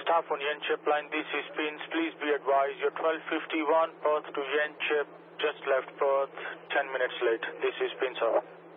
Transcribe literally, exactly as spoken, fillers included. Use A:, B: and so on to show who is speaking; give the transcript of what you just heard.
A: staff on Yanchep line, this is Pins. Please be advised, you're twelve fifty-one, Perth to Yanchep, just left Perth, ten minutes late. This is Pins.